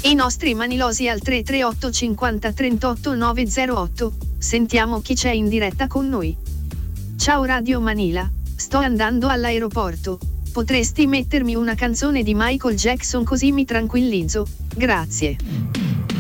I nostri manilosi al 338 50 38 908. Sentiamo chi c'è in diretta con noi. Ciao Radio Manila, sto andando all'aeroporto. Potresti mettermi una canzone di Michael Jackson così mi tranquillizzo? Grazie.